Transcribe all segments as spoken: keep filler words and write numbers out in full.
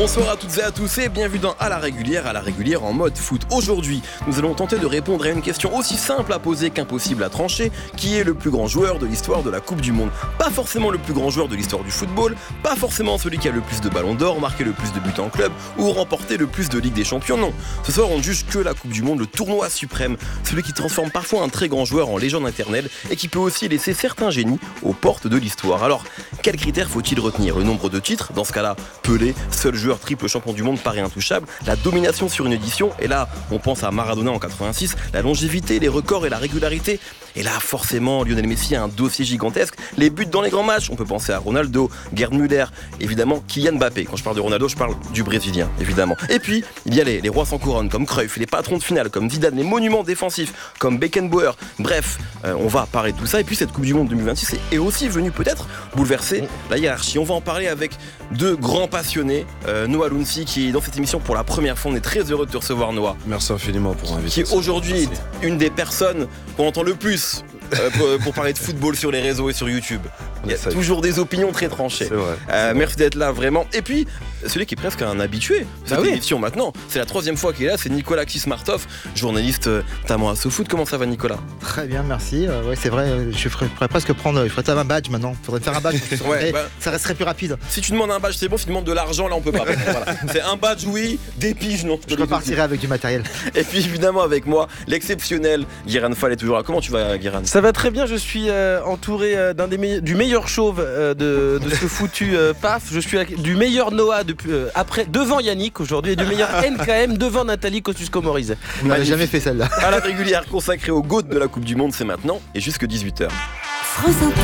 Bonsoir à toutes et à tous et bienvenue dans À la régulière, à la régulière en mode foot. Aujourd'hui, nous allons tenter de répondre à une question aussi simple à poser qu'impossible à trancher. Qui est le plus grand joueur de l'histoire de la Coupe du Monde? Pas forcément le plus grand joueur de l'histoire du football, pas forcément celui qui a le plus de ballons d'or, marqué le plus de buts en club ou remporté le plus de Ligue des Champions, non. Ce soir, on ne juge que la Coupe du Monde, le tournoi suprême, celui qui transforme parfois un très grand joueur en légende éternelle et qui peut aussi laisser certains génies aux portes de l'histoire. Alors, quels critères faut-il retenir? Le nombre de titres, dans ce cas-là, Pelé, seul joueur triple champion du monde, paraît intouchable, la domination sur une édition, et là, on pense à Maradona en quatre-vingt-six, la longévité, les records et la régularité. Et là, forcément, Lionel Messi a un dossier gigantesque. Les buts dans les grands matchs, on peut penser à Ronaldo, Gerd Müller, évidemment Kylian Mbappé. Quand je parle de Ronaldo, je parle du Brésilien, évidemment. Et puis, il y a les, les rois sans couronne, comme Cruyff, les patrons de finale, comme Zidane, les monuments défensifs, comme Beckenbauer. Bref, euh, on va parler de tout ça. Et puis, cette Coupe du Monde deux mille vingt-six est, est aussi venue peut-être bouleverser la hiérarchie. On va en parler avec deux grands passionnés. Euh, Noah Lounsi, qui est dans cette émission pour la première fois. On est très heureux de te recevoir, Noah. Merci infiniment pour l'invitation. Qui est aujourd'hui une des personnes qu'on entend le plus euh, pour, pour parler de football sur les réseaux et sur YouTube. Il y a toujours des opinions très tranchées. C'est vrai. Euh, merci d'être là, vraiment. Et puis, celui qui est presque un habitué de cette ah oui. émission maintenant, c'est la troisième fois qu'il est là, c'est Nicolas Kismartov, journaliste euh, notamment à SoFoot. Comment ça va, Nicolas? Très bien, merci. Euh, ouais, c'est vrai, je pourrais presque prendre, il faudrait un badge maintenant. Il faudrait faire un badge. Ouais, bah, ça resterait plus rapide. Si tu demandes un badge, c'est bon. Si tu demandes de l'argent, là, on peut pas. Voilà. C'est un badge, oui. Des piges, non. Je repartirai avec du matériel. Et puis, évidemment, avec moi, l'exceptionnel Guérin Fall est toujours là. Comment tu vas, Guérin? Ça va très bien. Je suis euh, entouré euh, d'un des me- du meilleur chauve euh, de, de ce foutu euh, P A F. Je suis avec, du meilleur Noah depuis, euh, après, devant Yannick aujourd'hui et du meilleur N K M devant Nathalie Kosciusko-Morizet. Vous n'avez jamais fait celle-là. À la régulière consacrée au GOAT de la Coupe du Monde, c'est maintenant et jusque dix-huit heures. France Inter.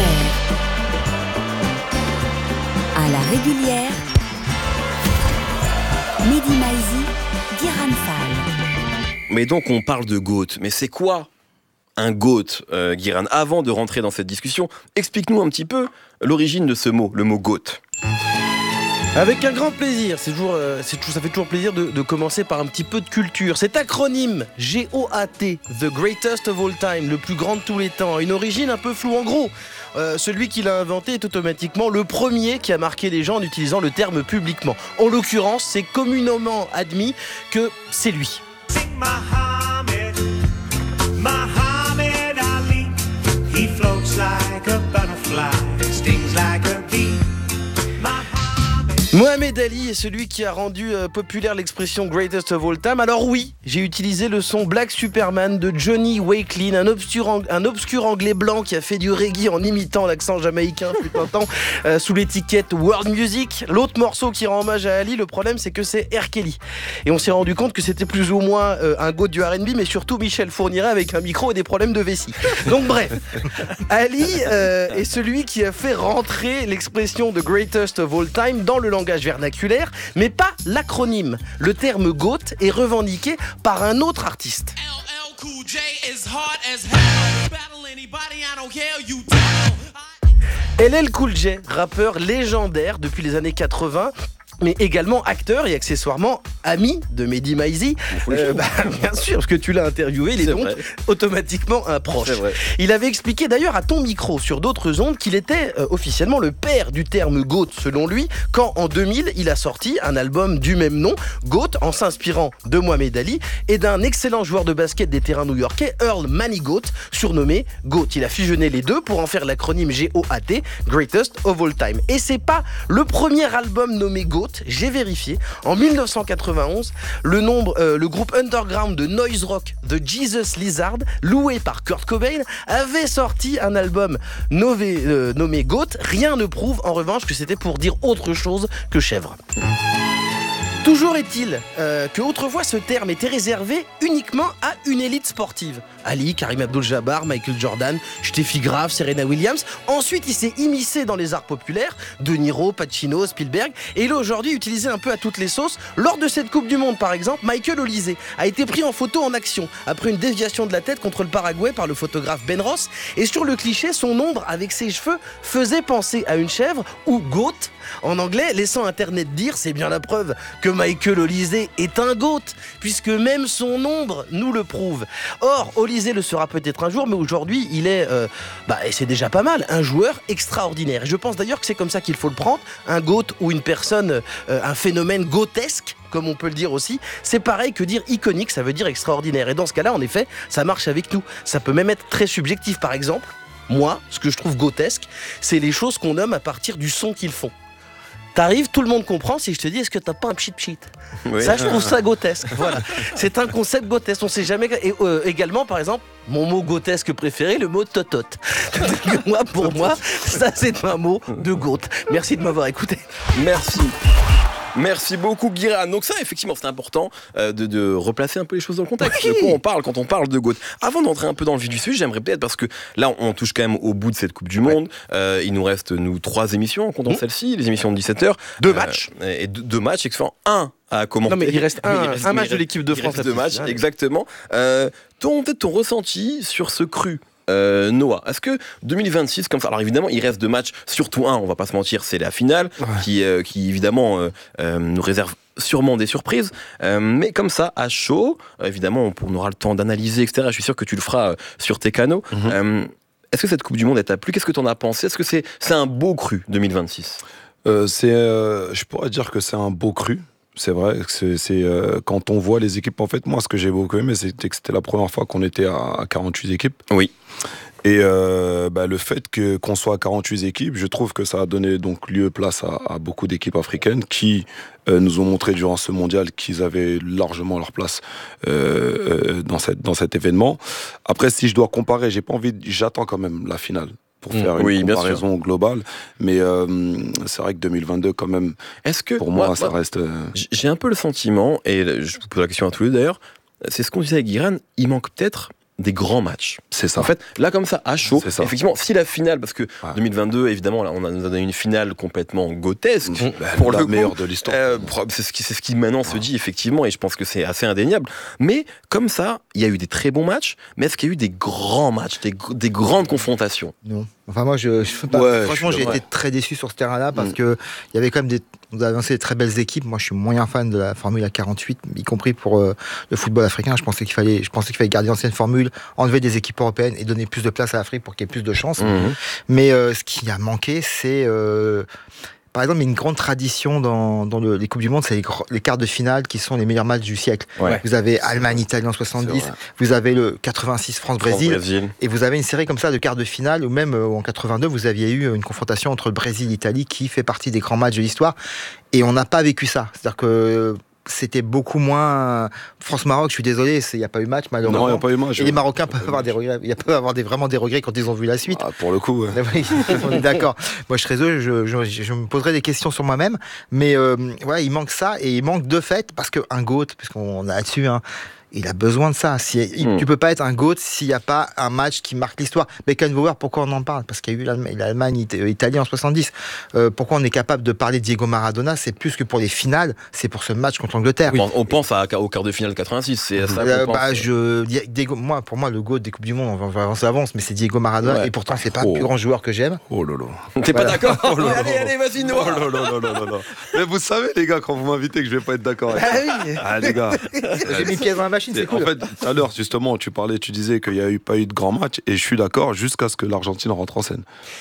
À la régulière. Mehdi Maizi, Guérin Fall. Mais donc on parle de GOAT, mais c'est quoi un GOAT, euh, Guérin? Avant de rentrer dans cette discussion, explique-nous un petit peu l'origine de ce mot, le mot GOAT. Avec un grand plaisir, c'est toujours, euh, c'est toujours, ça fait toujours plaisir de, de commencer par un petit peu de culture. Cet acronyme G O A T, The Greatest of All Time, le plus grand de tous les temps, a une origine un peu floue. En gros, euh, celui qui l'a inventé est automatiquement le premier qui a marqué les gens en utilisant le terme publiquement. En l'occurrence, c'est communément admis que c'est lui. Muhammad, Muhammad Ali, he floats like a butterfly, stings like a bee. Mohamed Ali est celui qui a rendu euh, populaire l'expression Greatest of All Time. Alors oui, j'ai utilisé le son Black Superman de Johnny Wakelin, un obscur, ang- un obscur anglais blanc qui a fait du reggae en imitant l'accent jamaïcain fut un temps, euh, sous l'étiquette World Music. L'autre morceau qui rend hommage à Ali, le problème c'est que c'est R. Kelly. Et on s'est rendu compte que c'était plus ou moins euh, un goat du R and B, mais surtout Michel Fourniret avec un micro et des problèmes de vessie. Donc bref, Ali euh, est celui qui a fait rentrer l'expression de Greatest of All Time dans le langage vernaculaire, mais pas l'acronyme. Le terme GOAT est revendiqué par un autre artiste. L L Cool J, rappeur légendaire depuis les années quatre-vingts, mais également acteur et accessoirement ami de Mehdi Maizi. Euh, bah, bien sûr, parce que tu l'as interviewé, il est, est donc vrai. automatiquement un proche. Il avait expliqué d'ailleurs à ton micro sur d'autres ondes qu'il était euh, officiellement le père du terme GOAT selon lui, quand en deux mille, il a sorti un album du même nom, GOAT, en s'inspirant de Mohamed Ali et d'un excellent joueur de basket des terrains new-yorkais, Earl Manigault, surnommé GOAT. Il a fusionné les deux pour en faire l'acronyme G O A T, Greatest of All Time. Et c'est pas le premier album nommé GOAT. J'ai vérifié. En dix-neuf cent quatre-vingt-onze, le, nombre, euh, le groupe underground de noise rock The Jesus Lizard, loué par Kurt Cobain, avait sorti un album nové, euh, nommé GOAT. Rien ne prouve en revanche que c'était pour dire autre chose que chèvre. Toujours est-il euh, que autrefois ce terme était réservé uniquement à une élite sportive. Ali, Karim Abdul-Jabbar, Michael Jordan, Steffi Graf, Serena Williams. Ensuite, il s'est immiscé dans les arts populaires, De Niro, Pacino, Spielberg, et il est aujourd'hui utilisé un peu à toutes les sauces. Lors de cette Coupe du Monde, par exemple, Michael Olise a été pris en photo en action après une déviation de la tête contre le Paraguay par le photographe Ben Ross. Et sur le cliché, son ombre avec ses cheveux faisait penser à une chèvre ou goat en anglais, laissant Internet dire, c'est bien la preuve que Michael Olise est un goat, puisque même son ombre nous le prouve. Or, Olise Alizé le sera peut-être un jour, mais aujourd'hui, il est, euh, bah, et c'est déjà pas mal, un joueur extraordinaire. Et je pense d'ailleurs que c'est comme ça qu'il faut le prendre. Un GOAT ou une personne, euh, un phénomène GOATesque, comme on peut le dire aussi, c'est pareil que dire iconique, ça veut dire extraordinaire. Et dans ce cas-là, en effet, ça marche avec nous. Ça peut même être très subjectif. Par exemple, moi, ce que je trouve GOATesque, c'est les choses qu'on nomme à partir du son qu'ils font. T'arrives, tout le monde comprend si je te dis est-ce que t'as pas un pchit pchit. Oui. Ça, je trouve ça GOATesque. Voilà. C'est un concept GOATesque. On sait jamais. Et euh, également, par exemple, mon mot GOATesque préféré, le mot totote. Moi, pour moi, ça c'est un mot de GOAT. Merci de m'avoir écouté. Merci. Merci beaucoup Guiran. Donc ça effectivement c'est important euh, de, de replacer un peu les choses dans le contexte. Oui. De quoi on parle quand on parle de GOAT. Avant d'entrer un peu dans le vif du sujet, j'aimerais peut-être, parce que là on touche quand même au bout de cette Coupe du Monde, ouais. euh, il nous reste nous trois émissions en comptant mmh. celle-ci, les émissions de dix-sept heures. Deux euh, matchs. Et deux, deux matchs, excellent. Un à commenter. Non mais il reste un, il reste, un match de l'équipe de France. Il reste deux matchs, exactement. Euh, ton, peut-être ton ressenti sur ce cru. Euh, Noah, est-ce que deux mille vingt-six comme ça, alors évidemment il reste deux matchs, surtout un, on va pas se mentir, c'est la finale, ouais. qui, euh, qui évidemment euh, euh, nous réserve sûrement des surprises, euh, mais comme ça, à chaud, euh, évidemment on, on aura le temps d'analyser, et cetera. Je suis sûr que tu le feras euh, sur tes canaux. Mm-hmm. euh, est-ce que cette Coupe du Monde t'a plu? Qu'est-ce que t'en as pensé? Est-ce que c'est, c'est un beau cru deux mille vingt-six? euh, c'est, euh, Je pourrais dire que c'est un beau cru. C'est vrai, c'est, c'est euh, quand on voit les équipes, en fait, moi, ce que j'ai beaucoup aimé, c'était que c'était la première fois qu'on était à quarante-huit équipes. Oui. Et euh, bah, le fait que, qu'on soit à quarante-huit équipes, je trouve que ça a donné donc lieu, place à, à beaucoup d'équipes africaines qui euh, nous ont montré durant ce mondial qu'ils avaient largement leur place euh, dans, cette, dans cet événement. Après, si je dois comparer, j'ai pas envie, de, j'attends quand même la finale. Pour faire une oui, comparaison globale, mais euh, c'est vrai que deux mille vingt-deux quand même. Est-ce que pour moi, moi ça moi, reste. Euh... J'ai un peu le sentiment, et je vous pose la question à tous les deux d'ailleurs. C'est ce qu'on disait avec Guiran. Il manque peut-être des grands matchs. C'est ça. En fait, là comme ça, à chaud. Effectivement, si la finale, parce que ouais. deux mille vingt-deux, évidemment, là, on a, nous a donné une finale complètement GOATesque. Mmh. Bah, pour la le meilleure coup, de l'histoire. Euh, c'est ce qui, c'est ce qui maintenant ouais. se dit effectivement, et je pense que c'est assez indéniable. Mais comme ça, il y a eu des très bons matchs. Mais est-ce qu'il y a eu des grands matchs, des, des grandes confrontations? Non. Enfin moi, je, je pas, ouais, franchement, je j'ai ouais. été très déçu sur ce terrain-là parce mmh. que il y avait quand même des, vous avez lancé des très belles équipes. Moi, je suis moyen fan de la Formule quarante-huit, y compris pour euh, le football africain. Je pensais qu'il fallait, je pensais qu'il fallait garder l'ancienne formule, enlever des équipes européennes et donner plus de place à l'Afrique pour qu'il y ait plus de chance. Mmh. Mais euh, ce qui a manqué, c'est euh, par exemple, il y a une grande tradition dans, dans le, les Coupes du Monde, c'est les, les quarts de finale qui sont les meilleurs matchs du siècle. Ouais. Vous avez Allemagne-Italie en soixante-dix, vous avez le quatre-vingt-six France-Brésil, et vous avez une série comme ça de quarts de finale, ou même euh, en quatre-vingt-deux, vous aviez eu une confrontation entre le Brésil et l'Italie qui fait partie des grands matchs de l'histoire, et on n'a pas vécu ça. C'est-à-dire que c'était beaucoup moins. France-Maroc, je suis désolé, il n'y a pas eu match, malheureusement. Non, il n'y a pas eu match. Et les Marocains peuvent avoir des regrets. Il peuvent avoir des, vraiment des regrets quand ils ont vu la suite. Ah, pour le coup, ouais. On est d'accord. Moi, je serais eux, je, je, je me poserai des questions sur moi-même. Mais euh, voilà, il manque ça, et il manque de fait, parce qu'un GOAT, puisqu'on a là-dessus, hein, il a besoin de ça. Si, il, mmh. Tu peux pas être un GOAT s'il n'y a pas un match qui marque l'histoire. Beckenbauer, pourquoi on en parle? Parce qu'il y a eu l'Allemagne, l'Allemagne Italie en soixante-dix. Euh, pourquoi on est capable de parler de Diego Maradona? C'est plus que pour les finales, c'est pour ce match contre l'Angleterre. Oui. On pense à, au quart de finale quatre-vingt-six. C'est à ça euh, qu'on bah, pense. Je, Diego, moi, pour moi, le GOAT des Coupes du Monde, on va avancer avance, mais c'est Diego Maradona, ouais. Et pourtant, c'est pas oh. le plus grand joueur que j'aime. Oh là là. T'es voilà. pas d'accord? Oh allez, allez, vas-y, Noah. Oh là là là là là. Mais vous savez, les gars, quand vous m'invitez, que je vais pas être d'accord avec ça. Ah oui. Ah, les gars. J'ai mis pièce dans la machine, c'est cool. En fait, tout à l'heure, justement, tu parlais, tu disais qu'il n'y a eu, pas eu de grands matchs, et je suis d'accord jusqu'à ce que l'Argentine rentre en scène.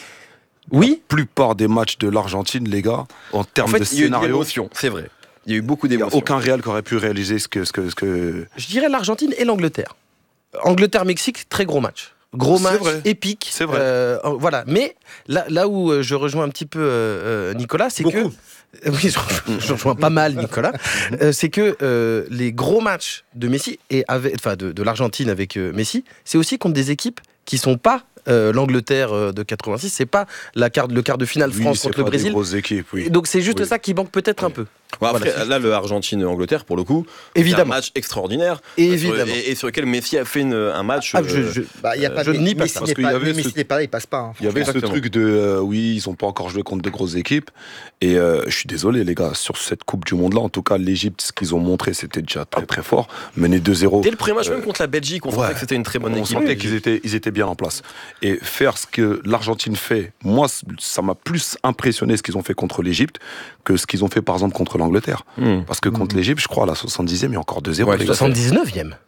Oui. La plupart des matchs de l'Argentine, les gars, en termes en fait, de scénario, c'est vrai. Il y a eu beaucoup d'émotions. Il n'y a aucun réel qui aurait pu réaliser ce que, ce que, ce que... Je dirais l'Argentine et l'Angleterre. Angleterre-Mexique, très gros match. Gros match, vrai. épique. C'est vrai. Euh, voilà. Mais là, là où je rejoins un petit peu euh, Nicolas, c'est beaucoup. que... Oui, je, je rejoins pas mal Nicolas. euh, c'est que euh, les gros matchs de Messi, et avec, enfin de, de l'Argentine avec euh, Messi, c'est aussi contre des équipes qui sont pas euh, l'Angleterre euh, de quatre-vingt-six, c'est pas la quart, le quart de finale oui, France contre le Brésil. Grosses équipes, oui. Donc c'est juste oui. ça qui manque peut-être oui. un peu. Bon, après, voilà, là, le Argentine-Angleterre, pour le coup, évidemment. C'est un match extraordinaire. Évidemment. Sur, et, et sur lequel Messi a fait une, un match. Ah, je je, bah, y a pas je nie pas ça. Parce qu'il y avait Messi ce... n'est pas là, il passe pas. Hein, il y avait Exactement. ce truc de euh, oui, ils n'ont pas encore joué contre de grosses équipes. Et euh, je suis désolé, les gars, sur cette Coupe du Monde-là, en tout cas, l'Égypte, ce qu'ils ont montré, c'était déjà très très fort. Mené deux zéro. Dès le premier match, euh, même contre la Belgique, on ouais, sentait que c'était une très bonne on équipe. On sentait qu'ils étaient, ils étaient bien en place. Et faire ce que l'Argentine fait, moi, ça m'a plus impressionné ce qu'ils ont fait contre l'Égypte que ce qu'ils ont fait, par exemple, contre l'Angleterre. Mmh. Parce que contre mmh. l'Égypte, je crois, à la soixante-dixième, il y a encore deux zéro. Ouais, soixante-dix-neuvième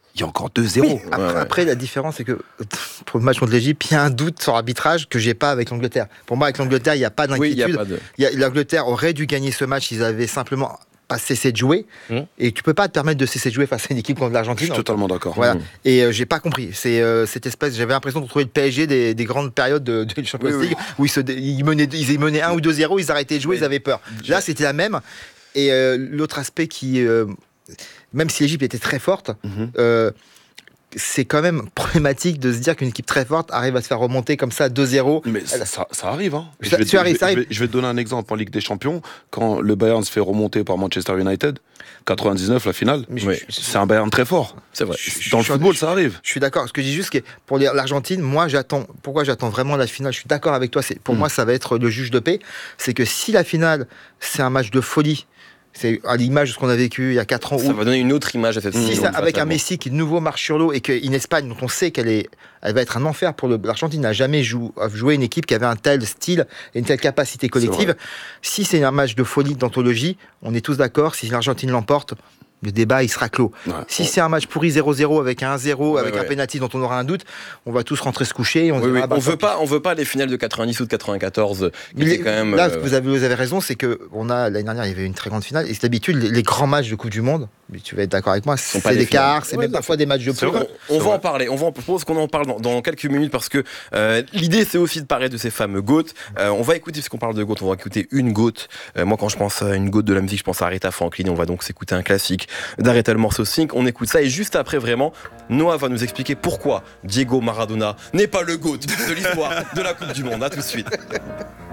il y a encore deux zéro. Oui, après, ouais. après, la différence, c'est que pour le match contre l'Égypte, il y a un doute sur l'arbitrage que j'ai pas avec l'Angleterre. Pour moi, avec l'Angleterre, il n'y a pas d'inquiétude. Oui, y a pas de... y a, L'Angleterre aurait dû gagner ce match, ils avaient simplement pas cessé de jouer. Mmh. Et tu peux pas te permettre de cesser de jouer face à une équipe contre l'Argentine. Je suis totalement d'accord. Voilà. Mmh. Et euh, j'ai pas compris. C'est euh, cette espèce. J'avais l'impression de retrouver le P S G des, des grandes périodes de, de Champions oui, League oui. où ils, se, ils, menaient, ils menaient un ou deux zéro, ils arrêtaient de jouer, oui. ils avaient peur. Là, c'était la même. Et euh, l'autre aspect qui, euh, même si l'Égypte était très forte. Mmh. Euh, c'est quand même problématique de se dire qu'une équipe très forte arrive à se faire remonter comme ça deux zéro. Mais ça, ça, ça arrive. Hein. Ça, je, vais, tu arrives, je, ça arrive. Je, vais, je vais te donner un exemple en Ligue des Champions. Quand le Bayern se fait remonter par Manchester United, quatre-vingt-dix-neuf, la finale, oui. c'est un Bayern très fort. C'est vrai. Je, Dans je, le football, je, ça arrive. Je suis d'accord. Ce que je dis juste, que pour l'Argentine, moi, j'attends. Pourquoi j'attends vraiment la finale? Je suis d'accord avec toi. C'est, pour mm. moi, ça va être le juge de paix. C'est que si la finale, c'est un match de folie, c'est à l'image de ce qu'on a vécu il y a quatre ans. Ça où... va donner une autre image à cette si ça, avec un Messi qui de nouveau marche sur l'eau et qu'une Espagne dont on sait qu'elle est, elle va être un enfer pour le, l'Argentine n'a jamais jou, joué une équipe qui avait un tel style et une telle capacité collective. C'est si c'est un match de folie d'anthologie, on est tous d'accord. Si l'Argentine l'emporte, le débat il sera clos. Ouais, si ouais. c'est un match pourri zéro zéro avec un un zéro, ouais, avec ouais. un penalty dont on aura un doute, on va tous rentrer se coucher. Et on oui, dira, oui. bah, on veut pas, on veut pas les finales de quatre-vingt-dix ou de quatre-vingt-quatorze. Qui étaient quand même. Là, euh... vous avez, vous avez raison, c'est que on a l'année dernière il y avait une très grande finale et c'est d'habitude les, les grands matchs de Coupe du Monde. Mais tu vas être d'accord avec moi, c'est des quarts, c'est ouais, même parfois des matchs de poule. On, on va en parler. On va en propose qu'on en parle dans, dans quelques minutes parce que euh, l'idée c'est aussi de parler de ces fameux GOAT. Euh, on va écouter, puisqu'on parle de GOAT, on va écouter une GOAT. Euh, moi, quand je pense à une GOAT de la musique, je pense à Aretha Franklin. On va donc s'écouter un classique d'Aretha, le morceau Think. On écoute ça et juste après, vraiment, Noah va nous expliquer pourquoi Diego Maradona n'est pas le GOAT de l'histoire de la Coupe du Monde. À tout de suite.